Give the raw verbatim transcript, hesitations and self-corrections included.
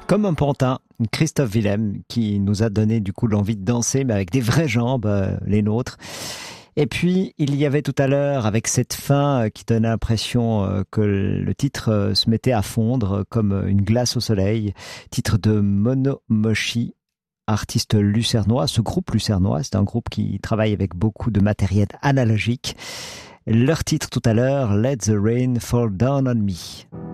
Comme un pantin, Christophe Willem, qui nous a donné du coup l'envie de danser, mais avec des vraies jambes, euh, les nôtres. Et puis, il y avait tout à l'heure, avec cette fin euh, qui donnait l'impression euh, que le titre euh, se mettait à fondre euh, comme une glace au soleil, titre de Monomochi, artiste lucernois. Ce groupe lucernois, c'est un groupe qui travaille avec beaucoup de matériel analogique. Leur titre tout à l'heure, Let the Rain Fall Down on Me.